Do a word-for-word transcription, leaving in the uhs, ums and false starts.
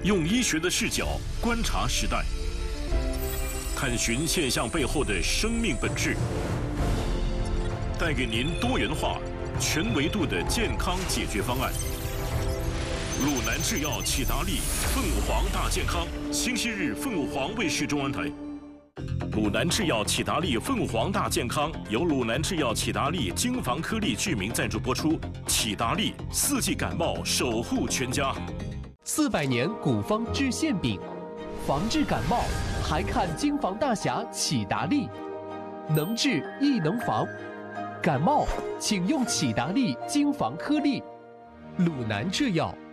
用医学的视角观察时代，探寻现象背后的生命本质，带给您多元化、全维度的健康解决方案。鲁南制药启达利凤凰大健康，星期日凤凰卫视中文台。鲁南制药启达利凤凰大健康由鲁南制药启达利精防颗粒剧名赞助播出。启达利四季感冒守护全家。 四百年古方治馅饼，防治感冒还看精防大侠启达利，能治亦能防。感冒请用启达利精防颗粒。鲁南制药。